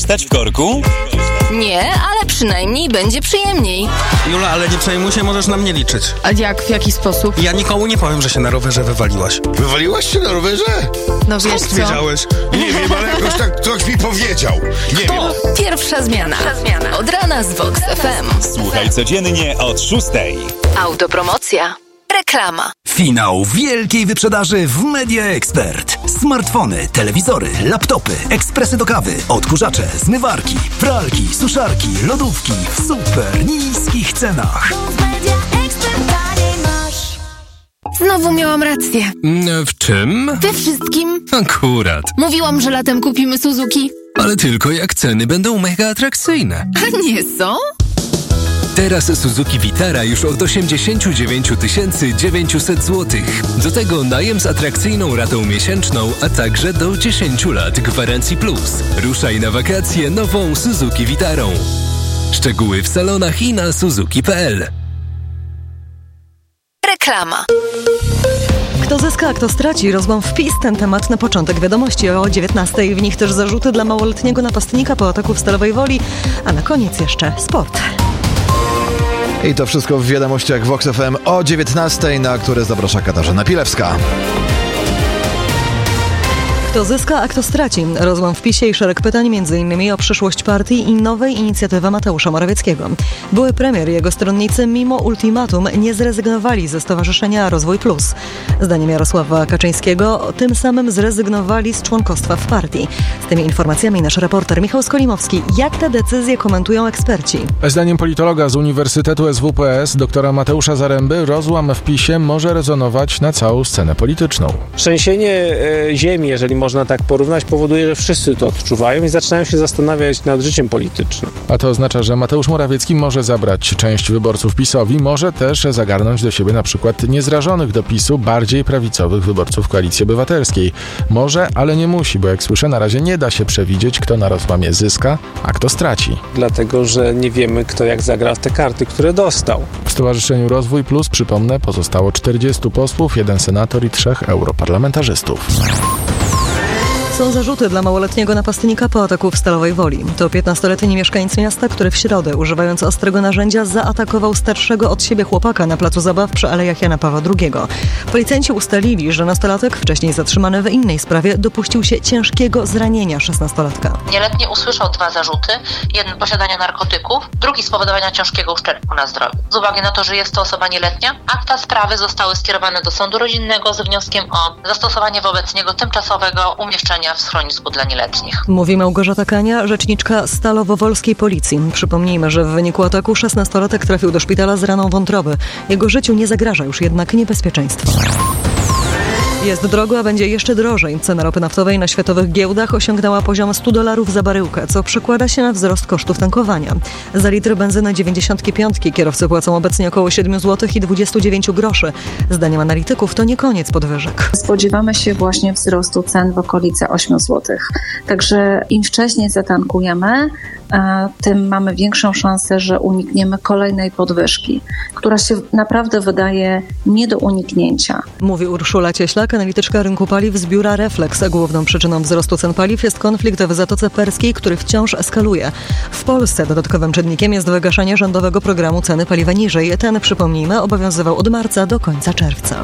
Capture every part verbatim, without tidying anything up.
zostać w korku? Nie, ale przynajmniej będzie przyjemniej. Jula, ale nie przejmuj się, możesz na mnie liczyć. A jak, w jaki sposób? Ja nikomu nie powiem, że się na rowerze wywaliłaś. Wywaliłaś się na rowerze? No wiesz Skąd co? wiedziałeś? Nie wiem, ale jakoś tak ktoś mi powiedział. Nie To wiem. pierwsza zmiana. Od rana z Vox F M. Słuchaj codziennie od szóstej. Autopromocja. Reklama. Finał wielkiej wyprzedaży w Media Expert. Smartfony, telewizory, laptopy, ekspresy do kawy, odkurzacze, zmywarki, pralki, suszarki, lodówki w super niskich cenach. Znowu miałam rację. W czym? We wszystkim. Akurat. Mówiłam, że latem kupimy Suzuki. Ale tylko jak ceny będą mega atrakcyjne. A nie są? Teraz Suzuki Vitara już od osiemdziesiąt dziewięć tysięcy dziewięćset złotych. Do tego najem z atrakcyjną ratą miesięczną, a także do dziesięć lat gwarancji plus. Ruszaj na wakacje nową Suzuki Vitarą. Szczegóły w salonach i na suzuki kropka p l. Reklama. Kto zyska, a kto straci? Rozłam wpis. Ten temat na początek wiadomości o dziewiętnastej. W nich też zarzuty dla małoletniego napastnika po ataku w Stalowej Woli. A na koniec jeszcze sport. I to wszystko w wiadomościach Vox F M o dziewiętnastej, na które zaprasza Katarzyna Pilewska. Kto zyska, a kto straci? Rozłam w PiSie i szereg pytań, między innymi o przyszłość partii i nowej inicjatywy Mateusza Morawieckiego. Były premier i jego stronnicy mimo ultimatum nie zrezygnowali ze Stowarzyszenia Rozwój Plus. Zdaniem Jarosława Kaczyńskiego tym samym zrezygnowali z członkostwa w partii. Z tymi informacjami nasz reporter Michał Skolimowski. Jak te decyzje komentują eksperci? Zdaniem politologa z Uniwersytetu S W P S, doktora Mateusza Zaręby, rozłam w PiSie może rezonować na całą scenę polityczną. Trzęsienie e, ziemi, jeżeli można tak porównać, powoduje, że wszyscy to odczuwają i zaczynają się zastanawiać nad życiem politycznym. A to oznacza, że Mateusz Morawiecki może zabrać część wyborców PiS-owi, może też zagarnąć do siebie na przykład niezrażonych do PiS-u, bardziej prawicowych wyborców Koalicji Obywatelskiej. Może, ale nie musi, bo jak słyszę, na razie nie da się przewidzieć, kto na rozłamie zyska, a kto straci. Dlatego, że nie wiemy, kto jak zagra w te karty, które dostał. W Stowarzyszeniu Rozwój Plus, przypomnę, pozostało czterdziestu posłów, jeden senator i trzech europarlamentarzystów. Są zarzuty dla małoletniego napastnika po ataku w Stalowej Woli. To piętnastoletni mieszkaniec miasta, który w środę, używając ostrego narzędzia, zaatakował starszego od siebie chłopaka na placu zabaw przy Alejach Jana Pawła drugiego. Policjanci ustalili, że nastolatek, wcześniej zatrzymany w innej sprawie, dopuścił się ciężkiego zranienia szesnastolatka. Nieletni usłyszał dwa zarzuty. Jeden posiadania narkotyków, drugi spowodowania ciężkiego uszczerbku na zdrowiu. Z uwagi na to, że jest to osoba nieletnia, akta sprawy zostały skierowane do sądu rodzinnego z wnioskiem o zastosowanie wobec niego tymczasowego umieszczenia w schronisku dla nieletnich. Mówi Małgorzata Kania, rzeczniczka Stalowo-Wolskiej Policji. Przypomnijmy, że w wyniku ataku szesnastolatek trafił do szpitala z raną wątroby. Jego życiu nie zagraża już jednak niebezpieczeństwo. Jest drogo, a będzie jeszcze drożej. Cena ropy naftowej na światowych giełdach osiągnęła poziom stu dolarów za baryłkę, co przekłada się na wzrost kosztów tankowania. Za litr benzyny dziewięćdziesiąt pięć kierowcy płacą obecnie około siedem złotych i dwadzieścia dziewięć groszy. Zdaniem analityków to nie koniec podwyżek. Spodziewamy się właśnie wzrostu cen w okolicy ośmiu złotych. Także im wcześniej zatankujemy, tym mamy większą szansę, że unikniemy kolejnej podwyżki, która się naprawdę wydaje nie do uniknięcia. Mówi Urszula Cieślak, analityczka rynku paliw z biura Reflex. Główną przyczyną wzrostu cen paliw jest konflikt w Zatoce Perskiej, który wciąż eskaluje. W Polsce dodatkowym czynnikiem jest wygaszanie rządowego programu ceny paliwa niżej. Ten, przypomnijmy, obowiązywał od marca do końca czerwca.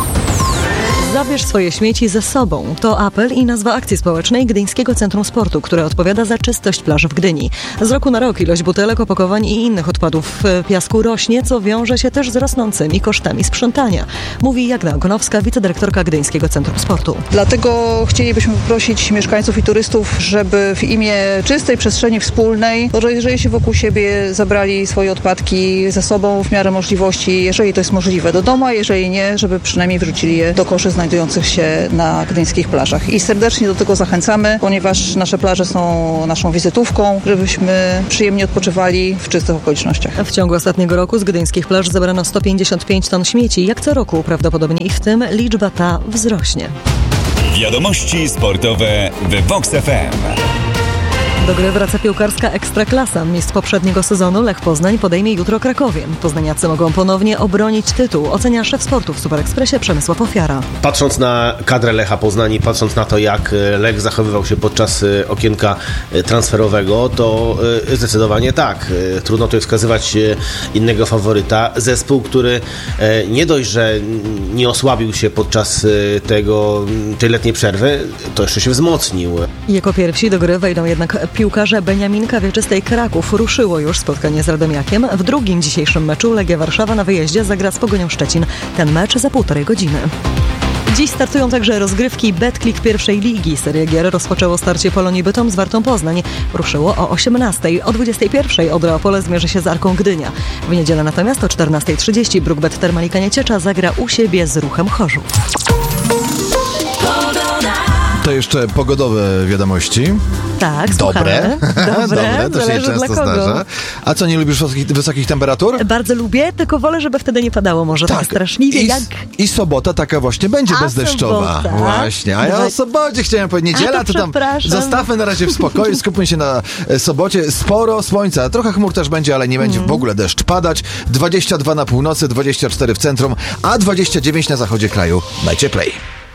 Zabierz swoje śmieci ze sobą. To apel i nazwa akcji społecznej Gdyńskiego Centrum Sportu, które odpowiada za czystość plaż w Gdyni. Z roku na rok ilość butelek, opakowań i innych odpadów w piasku rośnie, co wiąże się też z rosnącymi kosztami sprzątania. Mówi Jagna Ogonowska, wicedyrektorka Gdyńskiego Centrum Sportu. Dlatego chcielibyśmy poprosić mieszkańców i turystów, żeby w imię czystej przestrzeni wspólnej, jeżeli się wokół siebie zabrali swoje odpadki ze sobą w miarę możliwości, jeżeli to jest możliwe, do domu, a jeżeli nie, żeby przynajmniej wrzucili je do koszy znajdujących się na gdyńskich plażach. I serdecznie do tego zachęcamy, ponieważ nasze plaże są naszą wizytówką, żebyśmy przyjemnie odpoczywali w czystych okolicznościach. W ciągu ostatniego roku z gdyńskich plaż zebrano sto pięćdziesiąt pięć ton śmieci. Jak co roku prawdopodobnie i w tym liczba ta wzrośnie. Wiadomości sportowe w Vox F M. Do gry wraca piłkarska Ekstraklasa. Mistrz poprzedniego sezonu Lech Poznań podejmie jutro Krakowie. Poznaniacy mogą ponownie obronić tytuł, ocenia szef sportu w Superekspresie Przemysław Ofiara. Patrząc na kadrę Lecha Poznań i patrząc na to, jak Lech zachowywał się podczas okienka transferowego, to zdecydowanie tak. Trudno tutaj wskazywać innego faworyta. Zespół, który nie dość, że nie osłabił się podczas tego, tej letniej przerwy, to jeszcze się wzmocnił. Jako pierwsi do gry wejdą jednak piłkarze Beniaminka Wieczystej Kraków. Ruszyło już spotkanie z Radomiakiem. W drugim dzisiejszym meczu Legia Warszawa na wyjeździe zagra z Pogonią Szczecin. Ten mecz za półtorej godziny. Dziś startują także rozgrywki Betclick pierwszej ligi. Serię gier rozpoczęło starcie Polonii Bytom z Wartą Poznań. Ruszyło o osiemnastej. O dwudziestej pierwszej Odra Opole zmierzy się z Arką Gdynia. W niedzielę natomiast o czternastej trzydzieści Brookbet Termalika Nieciecza zagra u siebie z Ruchem Chorzów. To jeszcze pogodowe wiadomości. Tak, Dobre. Dobre, Dobre, to się zależy często dla kogo. zdarza. A co, nie lubisz wysokich, wysokich temperatur? Bardzo lubię, tylko wolę, żeby wtedy nie padało może tak, tak straszliwie I, jak... I sobota taka właśnie będzie A bezdeszczowa. sobota? Właśnie, a ja o sobocie chciałem powiedzieć. Niedziela A, to to tam przepraszam. zostawmy na razie w spokoju, skupmy się na sobocie. Sporo słońca, trochę chmur też będzie, ale nie będzie Mm. w ogóle deszcz padać. dwadzieścia dwa na północy, dwadzieścia cztery w centrum, a dwadzieścia dziewięć na zachodzie kraju. Najcieplej.